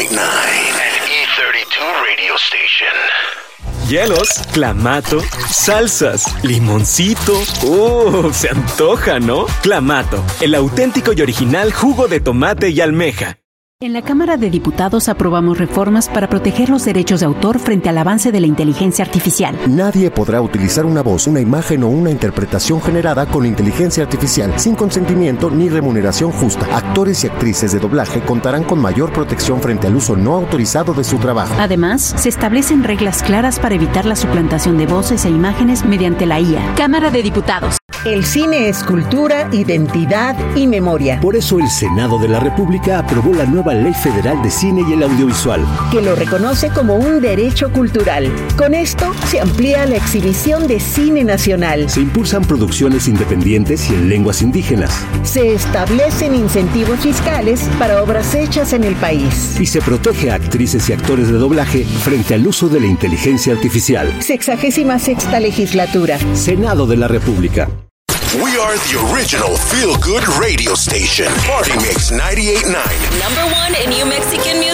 An E32 radio station. Hielos, clamato, salsas, limoncito. Se antoja, ¿no? Clamato, el auténtico y original jugo de tomate y almeja. En la Cámara de Diputados aprobamos reformas para proteger los derechos de autor frente al avance de la inteligencia artificial. Nadie podrá utilizar una voz, una imagen o una interpretación generada con inteligencia artificial sin consentimiento ni remuneración justa. Actores y actrices de doblaje contarán con mayor protección frente al uso no autorizado de su trabajo. Además, se establecen reglas claras para evitar la suplantación de voces e imágenes mediante la IA. Cámara de Diputados. El cine es cultura, identidad y memoria. Por eso el Senado de la República aprobó la nueva Ley Federal de Cine y el Audiovisual, que lo reconoce como un derecho cultural. Con esto se amplía la exhibición de cine nacional. Se impulsan producciones independientes y en lenguas indígenas. Se establecen incentivos fiscales para obras hechas en el país. Y se protege a actrices y actores de doblaje frente al uso de la inteligencia artificial. 66ª legislatura. Senado de la República. We are the original feel-good radio station. Party Mix 98.9. #1 in New Mexican music.